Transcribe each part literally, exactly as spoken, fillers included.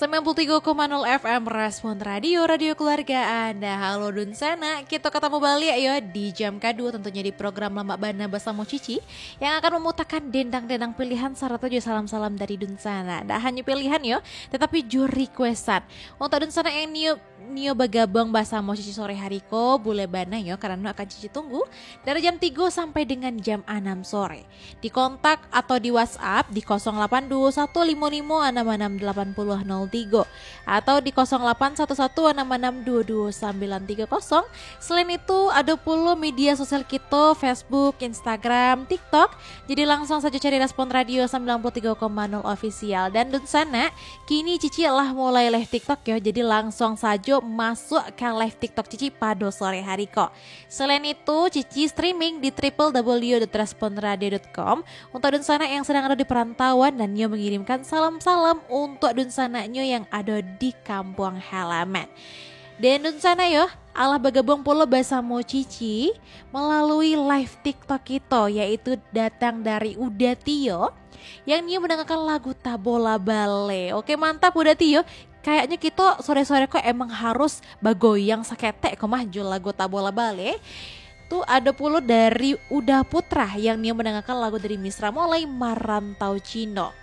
sembilan puluh tiga koma nol F M Respon Radio, radio keluarga Anda. Halo Dunsana, kita ketemu balik ya di jam kedua tentunya di program Lambak Bana bersama Cici yang akan memutakan dendang-dendang pilihan serta juga salam-salam dari Dunsana. Tidak hanya pilihan yo, tetapi juga requestan. Untuk Dunsana yang new Nio bergabung bersama Cici sore hari ko boleh bana yo karena akan Cici tunggu dari jam tiga sampai dengan jam enam sore. Di kontak atau di WhatsApp di nol delapan dua satu lima lima enam enam delapan nol nol tiga atau di nol delapan satu satu enam enam dua dua sembilan tiga nol. Selain itu ada pula media sosial kita Facebook, Instagram, TikTok. Jadi langsung saja cari Respon Radio sembilan puluh tiga koma nol official. Dan Dunsana kini Cici lah mulai live TikTok ya. Jadi langsung saja masuk ke live TikTok Cici pada sore hari kok. Selain itu Cici streaming di w w w dot respon radio dot com untuk Dunsana yang sedang ada di perantauan dan Nyo mengirimkan salam-salam untuk Dunsana Nyo yang ada di kampung halaman. Dan Dunsana yo Allah bergabung pula bersama Cici melalui live TikTok kita yaitu datang dari Udatio yang Nyo mendengarkan lagu Tabola Bale. Oke mantap Udatio. Kayaknya kita sore-sore kok emang harus bagoyang saketek kok mah jual lagu Tabola Bale. Tuh ada pula dari Uda Putra yang dia mendengarkan lagu dari Misra mulai Marantau Cino.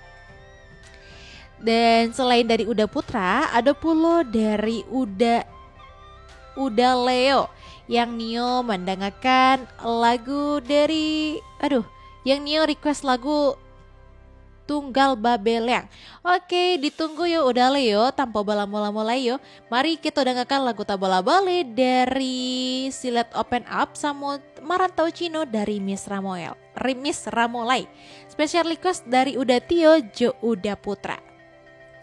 Dan selain dari Uda Putra ada pula dari Uda Uda Leo yang Nio mendengarkan lagu dari aduh yang Nio request lagu Tunggal Babeleng. Oke, ditunggu yo udah Leo tanpa bala-mula-mula yo. Mari kita dengarkan lagu Tabola Bale dari Silet Open Up sama Marantau Cino dari Miss Ramoel. Miss Ramolai. Special request dari Uda Tio Jo Uda Putra.